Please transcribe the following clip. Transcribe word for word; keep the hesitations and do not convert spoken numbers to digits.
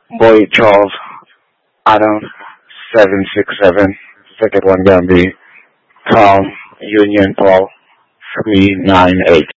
Boy Charles, Adam, seven six seven. Second one gonna be Tom, Union Paul, three nine eight.